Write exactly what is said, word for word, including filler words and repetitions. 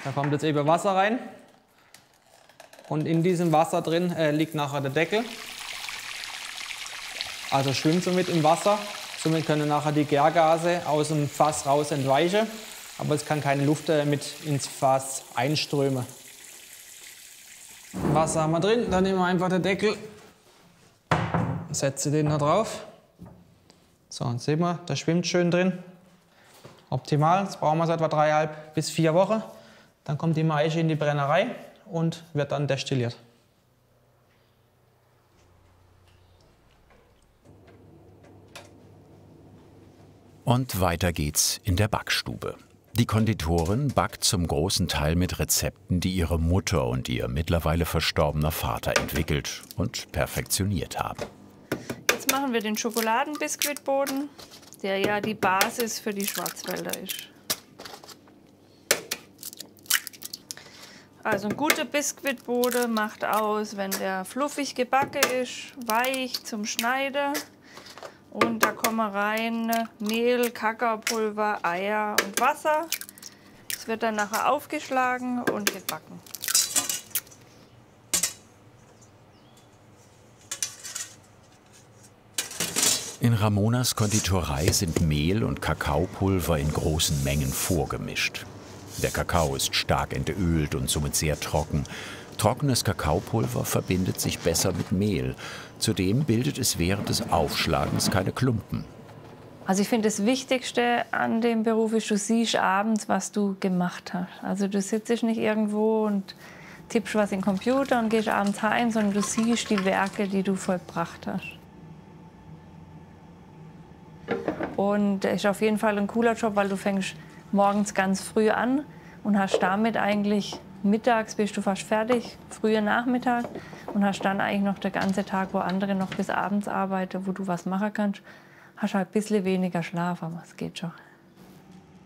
Da kommt jetzt eben Wasser rein. Und in diesem Wasser drin äh, liegt nachher der Deckel. Also schwimmt somit im Wasser. Somit können nachher die Gärgase aus dem Fass raus entweichen. Aber es kann keine Luft äh, mit ins Fass einströmen. Wasser haben wir drin, dann nehmen wir einfach den Deckel, setze den da drauf. So, und sehen wir, der schwimmt schön drin. Optimal, das brauchen wir so etwa dreieinhalb bis vier Wochen. Dann kommt die Maische in die Brennerei und wird dann destilliert. Und weiter geht's in der Backstube. Die Konditorin backt zum großen Teil mit Rezepten, die ihre Mutter und ihr mittlerweile verstorbener Vater entwickelt und perfektioniert haben. Jetzt machen wir den Schokoladenbiskuitboden, der ja die Basis für die Schwarzwälder ist. Also ein guter Biskuitboden macht aus, wenn der fluffig gebacken ist, weich zum Schneiden. Und da kommen rein Mehl, Kakaopulver, Eier und Wasser. Es wird dann nachher aufgeschlagen und gebacken. In Ramonas Konditorei sind Mehl und Kakaopulver in großen Mengen vorgemischt. Der Kakao ist stark entölt und somit sehr trocken. Trockenes Kakaopulver verbindet sich besser mit Mehl. Zudem bildet es während des Aufschlagens keine Klumpen. Also ich finde, das Wichtigste an dem Beruf ist, du siehst abends, was du gemacht hast. Also du sitzt nicht irgendwo und tippst was in den Computer und gehst abends heim, sondern du siehst die Werke, die du vollbracht hast. Und es ist auf jeden Fall ein cooler Job, weil du fängst morgens ganz früh an und hast damit eigentlich mittags bist du fast fertig, früher Nachmittag und hast dann eigentlich noch den ganzen Tag, wo andere noch bis abends arbeiten, wo du was machen kannst, hast halt ein bisschen weniger Schlaf, aber es geht schon.